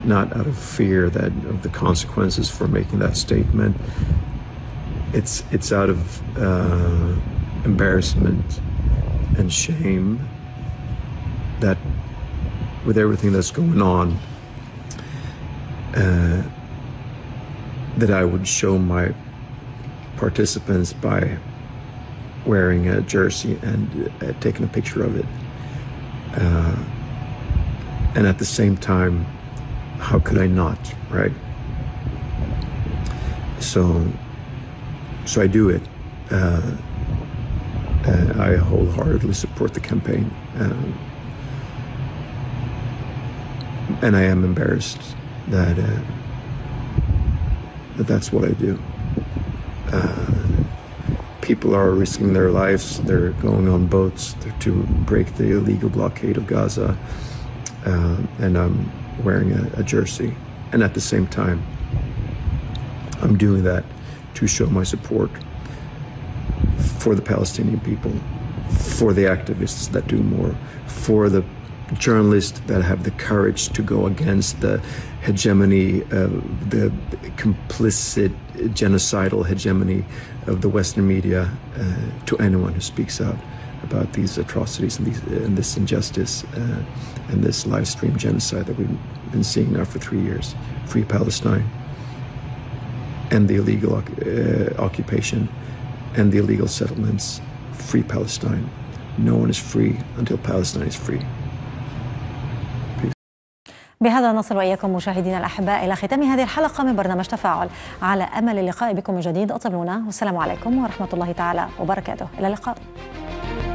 not out of fear of the consequences for making that statement. It's out of embarrassment and shame that with everything that's going on, that I would show my participants by wearing a jersey and taking a picture of it. And at the same time, how could I not, right? So I do it. I wholeheartedly support the campaign. And I am embarrassed that that's what I do. People are risking their lives. They're going on boats to break the illegal blockade of Gaza. And I'm wearing a jersey. And at the same time, I'm doing that to show my support for the Palestinian people, for the activists that do more, for the journalists that have the courage to go against the hegemony, the complicit genocidal hegemony of the Western media, to anyone who speaks out about these atrocities and this injustice and this live stream genocide that we've been seeing now for 3 years. Free Palestine, and the illegal occupation and the illegal settlements. Free Palestine. No one is free until Palestine is free. بهذا نصل وإياكم مشاهدينا الأحباء إلى ختام هذه الحلقة من برنامج تفاعل. على أمل اللقاء بكم من جديد، أطلبونا، والسلام عليكم ورحمة الله تعالى وبركاته. إلى اللقاء.